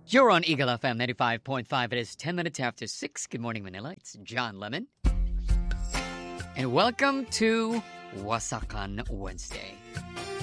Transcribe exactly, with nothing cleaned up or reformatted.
You're on Eagle F M ninety-five point five. It is ten minutes after six. Good morning, Manila. It's John Lemon. And welcome to Wasakan Wednesday.